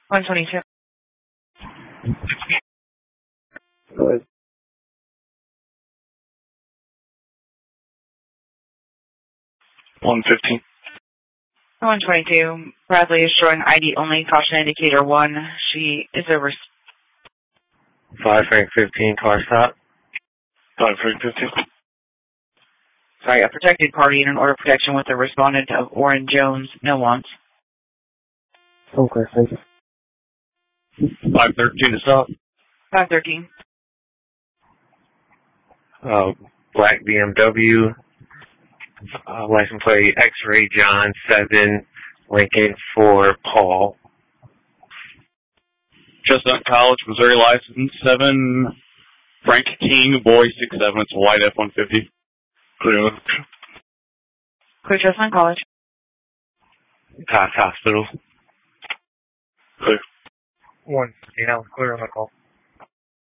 122. Go ahead. 115. 122. Bradley is showing ID only. Caution indicator 1. She is over. 5 Frank 15, car stop. 5 Frank 15. Sorry, a protected party in an order of protection with the respondent of Orrin Jones. No wants. Okay, thank you. 513 to stop. 513. Black BMW, license plate X-Ray John 7, Lincoln for Paul. Chestnut College, Missouri license 7. Frank King, boy 6'7". It's a white F-150. Clear. Clear Chestnut College. Cox Hospital. Clear. 1, clear on the call.